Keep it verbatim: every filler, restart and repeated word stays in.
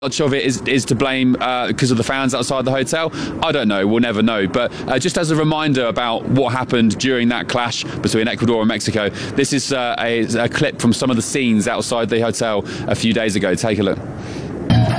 Much of it is, is to blame uh, because of the fans outside the hotel? I don't know, we'll never know. But uh, just as a reminder about what happened during that clash between Ecuador and Mexico, this is uh, a, a clip from some of the scenes outside the hotel a few days ago. Take a look.